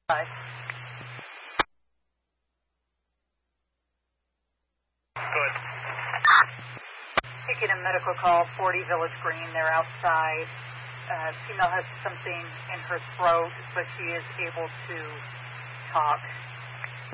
Bye. Good. Taking a medical call, 40 Village Green. They're outside. Female has something in her throat, but she is able to talk.